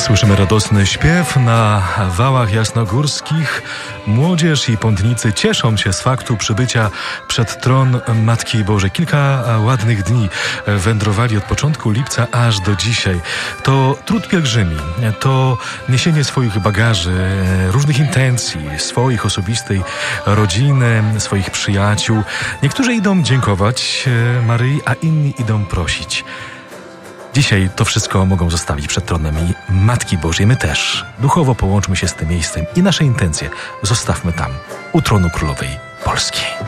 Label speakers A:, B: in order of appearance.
A: Słyszymy radosny śpiew na wałach jasnogórskich. Młodzież i pątnicy cieszą się z faktu przybycia przed tron Matki Bożej. Kilka ładnych dni wędrowali od początku lipca aż do dzisiaj. To trud pielgrzymi, to niesienie swoich bagaży, różnych intencji, swoich osobistej rodziny, swoich przyjaciół. Niektórzy idą dziękować Maryi, a inni idą prosić. Dzisiaj to wszystko mogą zostawić przed tronem i Matki Bożej. My też duchowo połączmy się z tym miejscem i nasze intencje zostawmy tam, u tronu Królowej Polski.